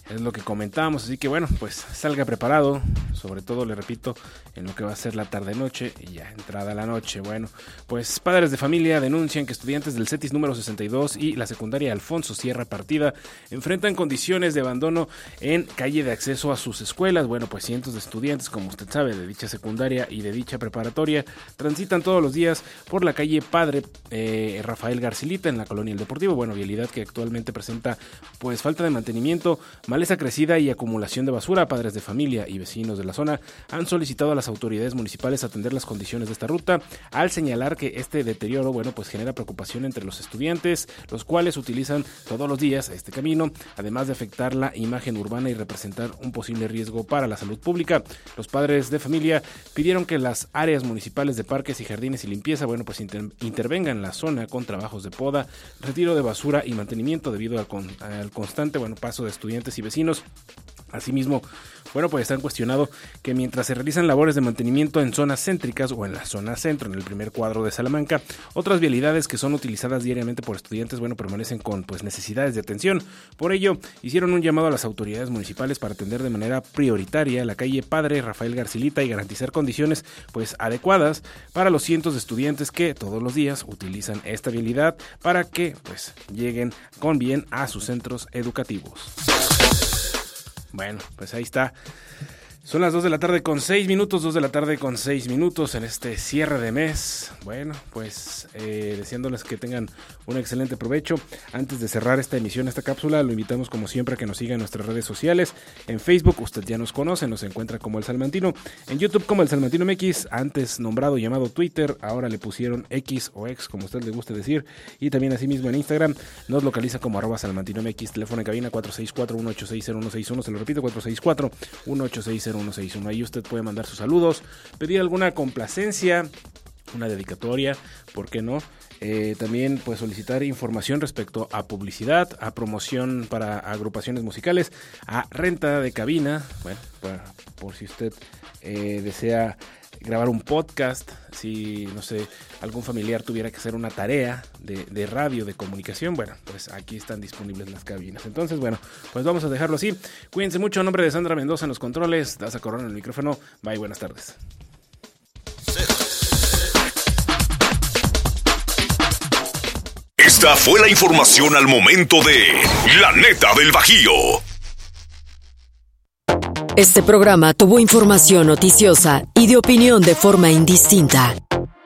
Es lo que comentábamos, así que bueno, pues salga preparado, sobre todo, le repito, en lo que va a ser la tarde-noche y ya entrada la noche. Bueno, pues padres de familia denuncian que estudiantes del CETIS número 62 y la secundaria Alfonso Sierra Partida enfrentan condiciones de abandono en calle de acceso a sus escuelas. Bueno, pues cientos de estudiantes, como usted sabe, de dicha secundaria y de dicha preparatoria, transitan todos los días por la calle Padre Rafael Garcilita en la colonia El Deportivo. Bueno, vialidad que actualmente presenta pues falta de mantenimiento, maleza crecida y acumulación de basura. Padres de familia y vecinos de la zona han solicitado a las autoridades municipales atender las condiciones de esta ruta, al señalar que este deterioro, bueno, pues genera preocupación entre los estudiantes, los cuales utilizan todos los días este camino, además de afectar la imagen urbana y representar un posible riesgo para la salud pública. Los padres de familia pidieron que las áreas municipales de parques y jardines y limpieza, bueno, pues intervengan en la zona con trabajos de poda, retiro de basura y mantenimiento debido al constante, bueno, paso de estudiantes y vecinos. Asimismo, bueno, pues están cuestionado que mientras se realizan labores de mantenimiento en zonas céntricas o en la zona centro, en el primer cuadro de Salamanca, otras vialidades que son utilizadas diariamente por estudiantes, bueno, permanecen con pues necesidades de atención. Por ello, hicieron un llamado a las autoridades municipales para atender de manera prioritaria la calle Padre Rafael Garcilita y garantizar condiciones pues adecuadas para los cientos de estudiantes que todos los días utilizan esta vialidad para que pues lleguen con bien a sus centros educativos. Bueno, pues ahí está. Son las 2 de la tarde con 6 minutos, 2 de la tarde con 6 minutos en este cierre de mes. Bueno, pues deseándoles que tengan un excelente provecho. Antes de cerrar esta emisión, esta cápsula, lo invitamos como siempre a que nos siga en nuestras redes sociales. En Facebook, usted ya nos conoce, nos encuentra como El Salmantino. En YouTube como El Salmantino MX, antes nombrado y llamado Twitter, ahora le pusieron X o X, como usted le guste decir. Y también asimismo en Instagram, nos localiza como @Salmantino MX, teléfono en cabina 464-186-0161, se lo repito, 464-186-0161. Ahí usted puede mandar sus saludos, pedir alguna complacencia, una dedicatoria, ¿por qué no? También puede solicitar información respecto a publicidad, a promoción para agrupaciones musicales, a renta de cabina, bueno, por si usted desea grabar un podcast, si, no sé, algún familiar tuviera que hacer una tarea de radio, de comunicación, bueno, pues aquí están disponibles las cabinas. Entonces, bueno, pues vamos a dejarlo así. Cuídense mucho, en nombre de Sandra Mendoza en los controles, Daza Corona en el micrófono. Bye, buenas tardes. Esta fue la información al momento de La Neta del Bajío. Este programa tuvo información noticiosa y de opinión de forma indistinta.